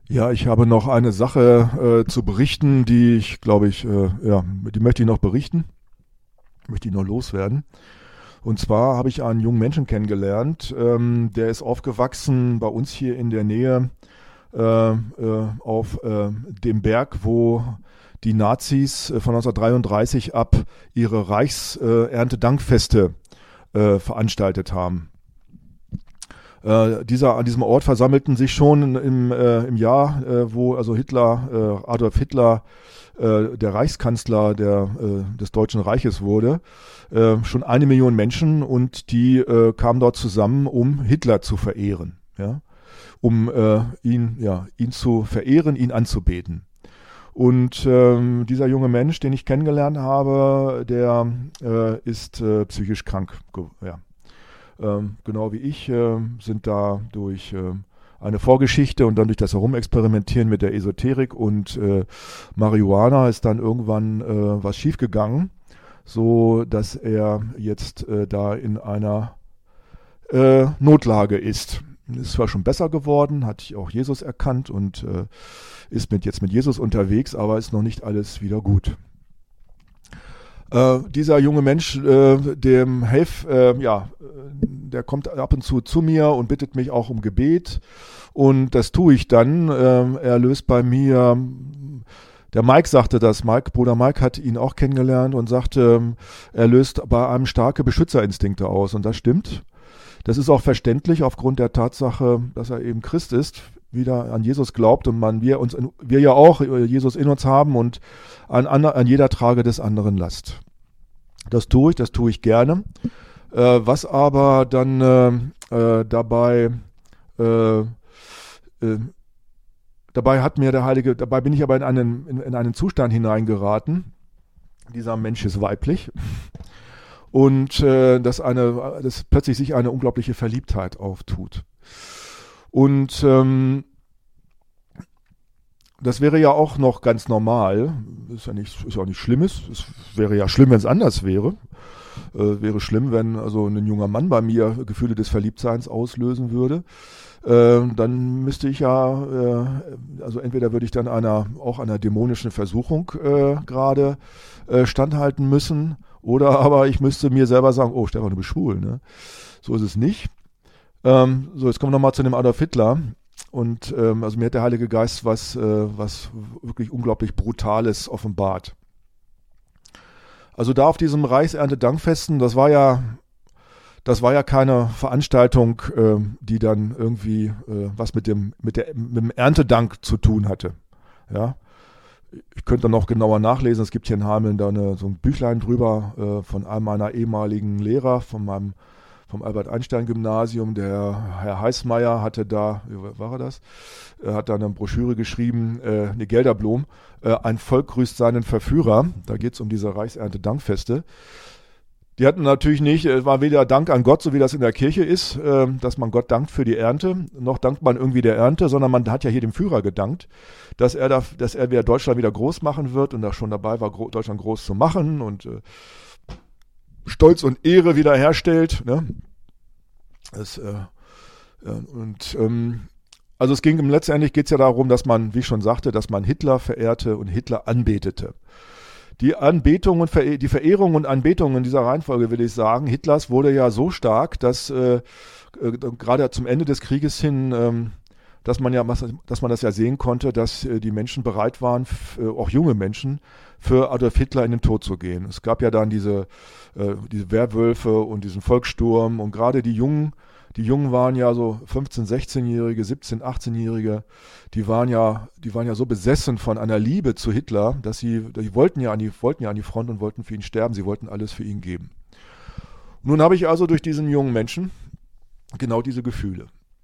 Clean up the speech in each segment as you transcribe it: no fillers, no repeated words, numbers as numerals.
Ja, ich habe noch eine Sache zu berichten, die ich, glaube ich, die möchte ich noch berichten, möchte ich noch loswerden. Und zwar habe ich einen jungen Menschen kennengelernt, der ist aufgewachsen bei uns hier in der Nähe auf dem Berg, wo die Nazis von 1933 ab ihre Reichserntedankfeste veranstaltet haben. An diesem Ort versammelten sich schon im Jahr, wo also Adolf Hitler, der Reichskanzler des Deutschen Reiches wurde, schon 1 Million Menschen, und die kamen dort zusammen, um Hitler zu verehren, ja, um ihn zu verehren, ihn anzubeten. Und dieser junge Mensch, den ich kennengelernt habe, der ist psychisch krank, ja. Genau wie ich, sind da durch eine Vorgeschichte und dann durch das Herumexperimentieren mit der Esoterik und Marihuana ist dann irgendwann was schiefgegangen, so dass er jetzt da in einer Notlage ist. Ist zwar schon besser geworden, hat auch Jesus erkannt und ist jetzt mit Jesus unterwegs, aber ist noch nicht alles wieder gut. Dieser junge Mensch, der kommt ab und zu mir und bittet mich auch um Gebet, und das tue ich dann. Er löst bei mir, der Mike sagte das, Bruder Mike hat ihn auch kennengelernt und sagte, er löst bei einem starke Beschützerinstinkte aus, und das stimmt. Das ist auch verständlich aufgrund der Tatsache, dass er eben Christ ist, wieder an Jesus glaubt und wir ja auch Jesus in uns haben und an jeder Trage des anderen Last. Das tue ich gerne. Was aber dann dabei bin ich aber in einen Zustand hineingeraten. Dieser Mensch ist weiblich. Und dass plötzlich sich eine unglaubliche Verliebtheit auftut. Und das wäre ja auch noch ganz normal. Ist ja auch nicht Schlimmes. Es wäre ja schlimm, wenn es anders wäre. Wäre schlimm, wenn also ein junger Mann bei mir Gefühle des Verliebtseins auslösen würde. Dann müsste ich also entweder würde ich dann einer dämonischen Versuchung gerade standhalten müssen, oder aber ich müsste mir selber sagen, oh Stefan, du bist schwul. Ne? So ist es nicht. Jetzt kommen wir nochmal zu dem Adolf Hitler. Und also mir hat der Heilige Geist was wirklich unglaublich Brutales offenbart. Also da auf diesem Reichserntedankfesten, das war ja keine Veranstaltung, die dann irgendwie was mit dem Erntedank zu tun hatte. Ja, ich könnte noch genauer nachlesen. Es gibt hier in Hameln da so ein Büchlein drüber von einem meiner ehemaligen Lehrer, vom Albert-Einstein-Gymnasium. Der Herr Heißmeier hatte da, wie war er das? Er hat da eine Broschüre geschrieben, Gelderblom, ein Volk grüßt seinen Verführer. Da geht es um diese Reichsernte-Dankfeste. Die hatten natürlich nicht, es war weder Dank an Gott, so wie das in der Kirche ist, dass man Gott dankt für die Ernte, noch dankt man irgendwie der Ernte, sondern man hat ja hier dem Führer gedankt, dass er wieder Deutschland wieder groß machen wird und da schon dabei war, Deutschland groß zu machen und Stolz und Ehre wiederherstellt. Ne? Also letztendlich geht es ja darum, dass man, wie ich schon sagte, dass man Hitler verehrte und Hitler anbetete. Die Anbetung und die Verehrung und Anbetung in dieser Reihenfolge, will ich sagen, Hitlers wurde ja so stark, dass gerade zum Ende des Krieges hin, dass man das ja sehen konnte, dass die Menschen bereit waren, auch junge Menschen, für Adolf Hitler in den Tod zu gehen. Es gab ja dann diese Werwölfe und diesen Volkssturm, und gerade die Jungen waren ja so 15-, 16-Jährige, 17-, 18-Jährige, die waren ja so besessen von einer Liebe zu Hitler, dass die wollten ja an die Front und wollten für ihn sterben, sie wollten alles für ihn geben. Nun habe ich also durch diesen jungen Menschen genau diese Gefühle.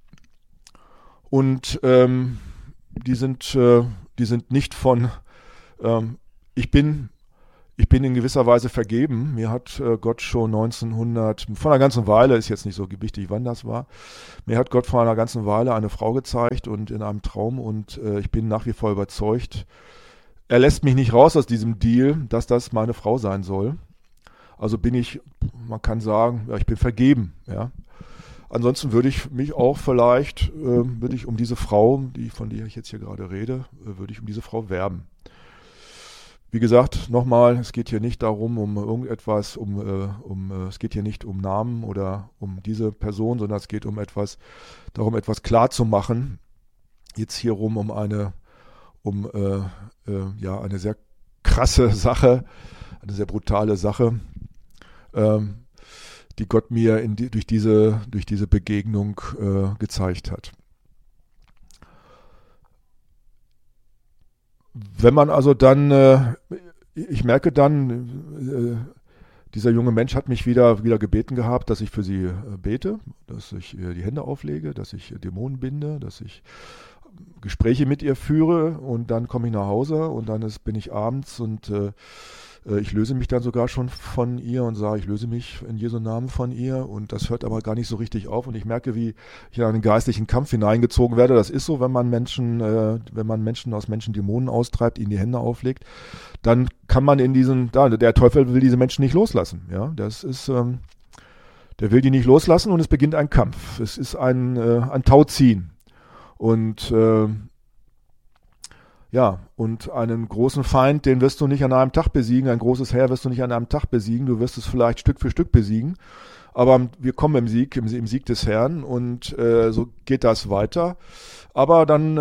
Und die sind nicht von ich bin in gewisser Weise vergeben. Mir hat Gott schon vor einer ganzen Weile, ist jetzt nicht so wichtig, wann das war, mir hat Gott vor einer ganzen Weile eine Frau gezeigt und in einem Traum, und ich bin nach wie vor überzeugt, er lässt mich nicht raus aus diesem Deal, dass das meine Frau sein soll. Also man kann sagen, ja, ich bin vergeben. Ja. ansonsten würde ich mich auch vielleicht, würde ich um diese Frau, von der ich jetzt hier gerade rede, würde ich um diese Frau werben. Wie gesagt, nochmal, es geht hier nicht darum, um irgendetwas, es geht hier nicht um Namen oder um diese Person, sondern es geht darum, etwas klar zu machen. Jetzt hierum eine sehr krasse Sache, eine sehr brutale Sache, die Gott mir durch diese Begegnung gezeigt hat. Wenn man also dann, ich merke dann, dieser junge Mensch hat mich wieder gebeten gehabt, dass ich für sie bete, dass ich die Hände auflege, dass ich Dämonen binde, dass ich Gespräche mit ihr führe, und dann komme ich nach Hause und dann bin ich abends und ich löse mich dann sogar schon von ihr und sage, ich löse mich in Jesu Namen von ihr, und das hört aber gar nicht so richtig auf, und ich merke, wie ich in einen geistlichen Kampf hineingezogen werde. Das ist so, wenn man Menschen aus Menschen Dämonen austreibt, ihnen die Hände auflegt, dann kann man der Teufel will diese Menschen nicht loslassen. Ja, das ist, der will die nicht loslassen, und es beginnt ein Kampf. Es ist ein Tauziehen. Und und einen großen Feind, den wirst du nicht an einem Tag besiegen, ein großes Heer wirst du nicht an einem Tag besiegen, du wirst es vielleicht Stück für Stück besiegen, aber wir kommen im Sieg des Herrn, und so geht das weiter. Aber dann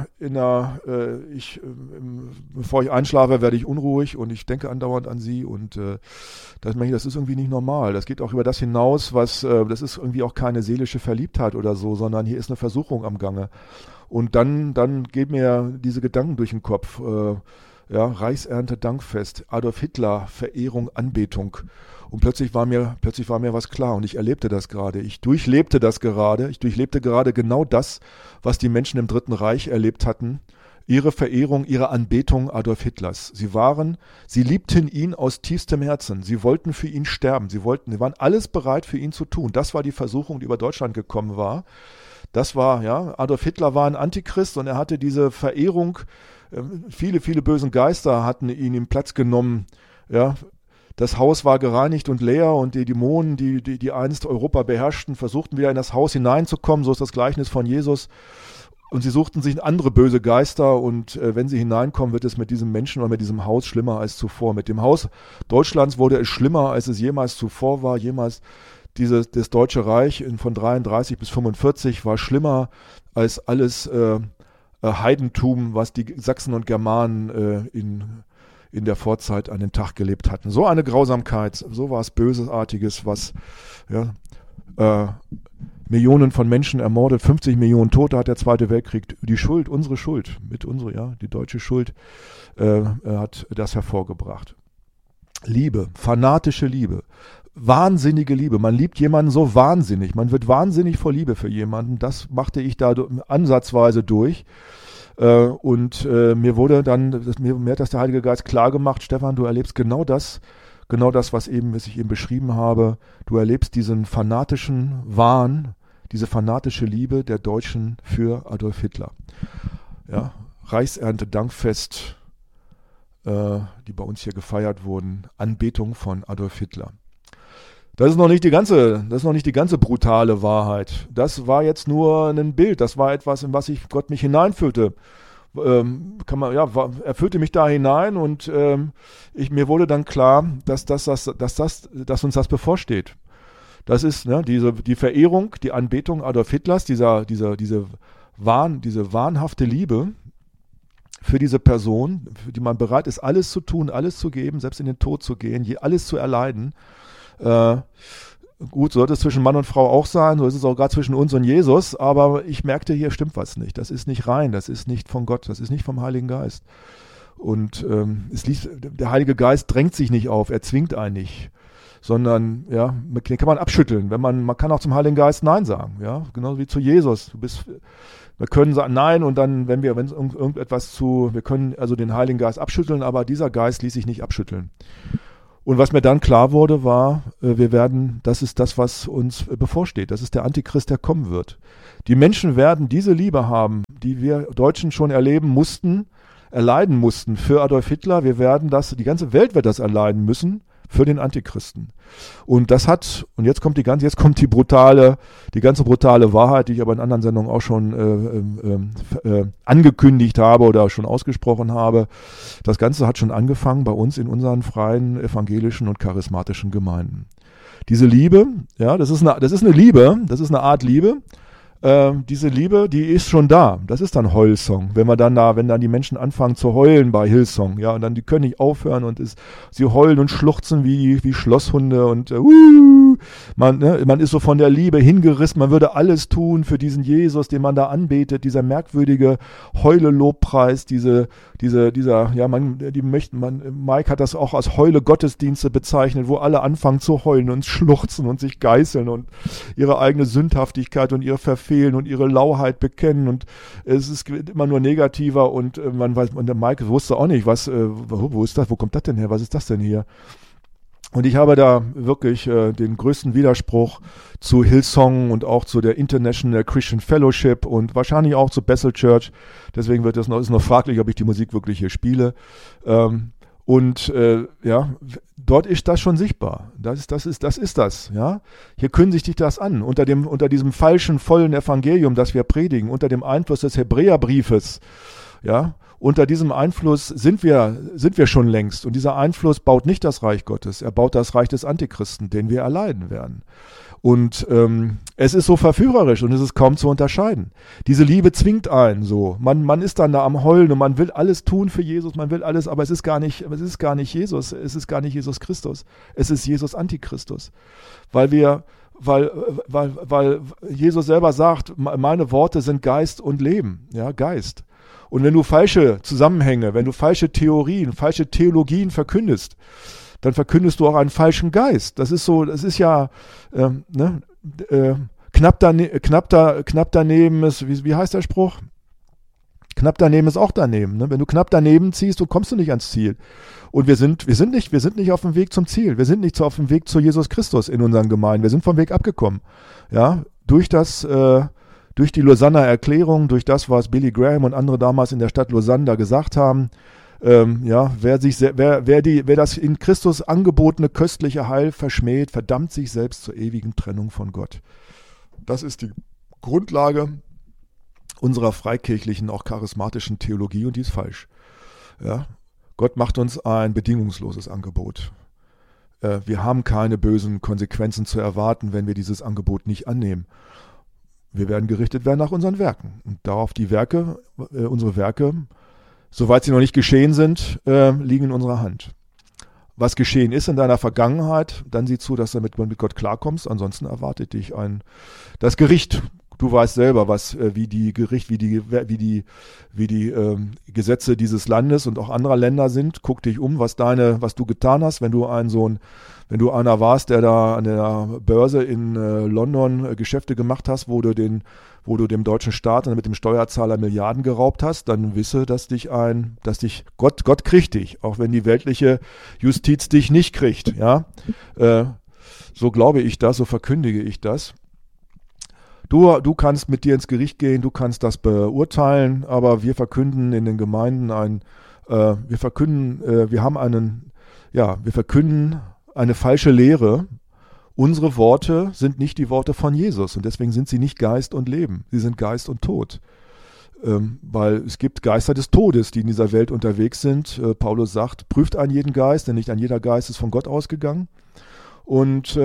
bevor ich einschlafe, werde ich unruhig und ich denke andauernd an sie, und das ist irgendwie nicht normal. Das geht auch über das hinaus, das ist irgendwie auch keine seelische Verliebtheit oder so, sondern hier ist eine Versuchung am Gange. Und dann gehen mir diese Gedanken durch den Kopf. Reichsernte, Dankfest, Adolf Hitler, Verehrung, Anbetung. Und plötzlich war mir was klar, und ich erlebte das gerade. Ich durchlebte gerade genau das, was die Menschen im Dritten Reich erlebt hatten. Ihre Verehrung, ihre Anbetung Adolf Hitlers. Sie liebten ihn aus tiefstem Herzen. Sie wollten für ihn sterben. Sie waren alles bereit für ihn zu tun. Das war die Versuchung, die über Deutschland gekommen war. Adolf Hitler war ein Antichrist, und er hatte diese Verehrung. Viele, viele bösen Geister hatten ihm Platz genommen. Ja, das Haus war gereinigt und leer, und die Dämonen, die einst Europa beherrschten, versuchten wieder in das Haus hineinzukommen. So ist das Gleichnis von Jesus. Und sie suchten sich andere böse Geister, und wenn sie hineinkommen, wird es mit diesem Menschen oder mit diesem Haus schlimmer als zuvor. Mit dem Haus Deutschlands wurde es schlimmer, als es jemals zuvor war. Das Deutsche Reich von 33 bis 45 war schlimmer als alles Heidentum, was die Sachsen und Germanen in der Vorzeit an den Tag gelebt hatten. So eine Grausamkeit, so was Bösartiges, was Millionen von Menschen ermordet, 50 Millionen Tote hat der Zweite Weltkrieg. Die Schuld, die deutsche Schuld hat das hervorgebracht. Liebe, fanatische Liebe, wahnsinnige Liebe. Man liebt jemanden so wahnsinnig. Man wird wahnsinnig vor Liebe für jemanden. Das machte ich da ansatzweise durch. Und mir hat das der Heilige Geist klar gemacht: Stefan, du erlebst genau das, was ich eben beschrieben habe. Du erlebst diesen fanatischen Wahn, diese fanatische Liebe der Deutschen für Adolf Hitler. Ja, Reichsernte, Dankfest, die bei uns hier gefeiert wurden, Anbetung von Adolf Hitler. Das ist noch nicht die ganze brutale Wahrheit. Das war jetzt nur ein Bild. Das war etwas, in was Gott mich hineinführte. Er führte mich da hinein, und mir wurde dann klar, dass uns das bevorsteht. Das ist die Verehrung, die Anbetung Adolf Hitlers, diese wahnhafte Liebe für diese Person, für die man bereit ist, alles zu tun, alles zu geben, selbst in den Tod zu gehen, alles zu erleiden. Gut, sollte es zwischen Mann und Frau auch sein, so ist es auch gerade zwischen uns und Jesus, aber ich merkte, hier stimmt was nicht. Das ist nicht rein, das ist nicht von Gott, das ist nicht vom Heiligen Geist. Und der Heilige Geist drängt sich nicht auf, er zwingt einen nicht, sondern den kann man abschütteln. Man kann auch zum Heiligen Geist Nein sagen, genauso wie zu Jesus. Wir können sagen Nein, und dann, wir können also den Heiligen Geist abschütteln, aber dieser Geist ließ sich nicht abschütteln. Und was mir dann klar wurde, war, das ist das, was uns bevorsteht. Das ist der Antichrist, der kommen wird. Die Menschen werden diese Liebe haben, die wir Deutschen schon erleiden mussten für Adolf Hitler. Die ganze Welt wird das erleiden müssen, für den Antichristen. Und das hat, und jetzt kommt die ganze brutale Wahrheit, die ich aber in anderen Sendungen auch schon angekündigt habe oder schon ausgesprochen habe. Das Ganze hat schon angefangen bei uns in unseren freien evangelischen und charismatischen Gemeinden. Diese Liebe, ja, das ist eine Liebe, das ist eine Art Liebe. Diese Liebe, die ist schon da. Das ist dann Heulsong. Wenn dann die Menschen anfangen zu heulen bei Hillsong, ja, und dann die können nicht aufhören und sie heulen und schluchzen wie Schlosshunde und man ist so von der Liebe hingerissen. Man würde alles tun für diesen Jesus, den man da anbetet, dieser merkwürdige Heule-Lobpreis, Mike hat das auch als Heule-Gottesdienste bezeichnet, wo alle anfangen zu heulen und schluchzen und sich geißeln und ihre eigene Sündhaftigkeit und ihre Verfehlung und ihre Lauheit bekennen und es ist immer nur negativer und der Mike wusste auch nicht, wo ist das, wo kommt das denn her, was ist das denn hier? Und ich habe da wirklich den größten Widerspruch zu Hillsong und auch zu der International Christian Fellowship und wahrscheinlich auch zu Bethel Church. Deswegen ist noch fraglich, ob ich die Musik wirklich hier spiele. Dort ist das schon sichtbar. Das ist das, ja. Hier kündigt sich das an. Unter diesem falschen, vollen Evangelium, das wir predigen, unter dem Einfluss des Hebräerbriefes, ja. Unter diesem Einfluss sind wir schon längst. Und dieser Einfluss baut nicht das Reich Gottes. Er baut das Reich des Antichristen, den wir erleiden werden. Und es ist so verführerisch und es ist kaum zu unterscheiden. Diese Liebe zwingt einen so. Man ist dann da am Heulen und man will alles tun für Jesus, man will alles, aber es ist gar nicht Jesus, es ist gar nicht Jesus Christus. Es ist Jesus Antichristus. Weil Jesus selber sagt, meine Worte sind Geist und Leben, ja, Geist. Und wenn du falsche Zusammenhänge, wenn du falsche Theorien, falsche Theologien verkündest, dann verkündest du auch einen falschen Geist. Das ist ja knapp daneben ist, wie heißt der Spruch? Knapp daneben ist auch daneben. Ne? Wenn du knapp daneben ziehst, kommst du nicht ans Ziel. Und wir sind nicht auf dem Weg zum Ziel. Wir sind nicht auf dem Weg zu Jesus Christus in unseren Gemeinden. Wir sind vom Weg abgekommen. Ja, durch die Lausanner Erklärung, durch das, was Billy Graham und andere damals in der Stadt Lausanne da gesagt haben, wer das in Christus angebotene köstliche Heil verschmäht, verdammt sich selbst zur ewigen Trennung von Gott. Das ist die Grundlage unserer freikirchlichen, auch charismatischen Theologie und die ist falsch. Ja? Gott macht uns ein bedingungsloses Angebot. Wir haben keine bösen Konsequenzen zu erwarten, wenn wir dieses Angebot nicht annehmen. Wir werden gerichtet werden nach unseren Werken. Und darauf unsere Werke, soweit sie noch nicht geschehen sind, liegen in unserer Hand. Was geschehen ist in deiner Vergangenheit, dann sieh zu, dass du mit Gott klarkommst. Ansonsten erwartet dich das Gericht. Du weißt selber, wie die Gesetze dieses Landes und auch anderer Länder sind. Guck dich um, was du getan hast, wenn du einer warst, der da an der Börse in London Geschäfte gemacht hast, wo du dem deutschen Staat und mit dem Steuerzahler Milliarden geraubt hast, dann wisse, Gott kriegt dich, auch wenn die weltliche Justiz dich nicht kriegt. Ja, so glaube ich das, so verkündige ich das. Du kannst mit dir ins Gericht gehen, du kannst das beurteilen, aber wir verkünden in den Gemeinden wir verkünden eine falsche Lehre. Unsere Worte sind nicht die Worte von Jesus und deswegen sind sie nicht Geist und Leben, sie sind Geist und Tod. Weil es gibt Geister des Todes, die in dieser Welt unterwegs sind. Paulus sagt, prüft einen jeden Geist, denn nicht ein jeder Geist ist von Gott ausgegangen. Und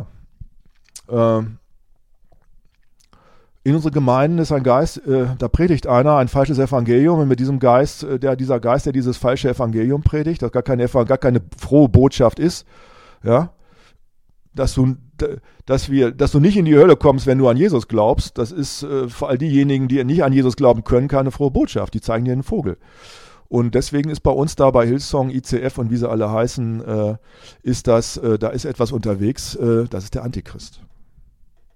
in unsere Gemeinden ist ein Geist, da predigt einer ein falsches Evangelium und mit diesem Geist, der dieses falsche Evangelium predigt, das gar keine frohe Botschaft ist, ja, dass du nicht in die Hölle kommst, wenn du an Jesus glaubst, das ist für all diejenigen, die nicht an Jesus glauben können, keine frohe Botschaft, die zeigen dir einen Vogel. Und deswegen ist bei uns da bei Hillsong, ICF und wie sie alle heißen, da ist etwas unterwegs, das ist der Antichrist.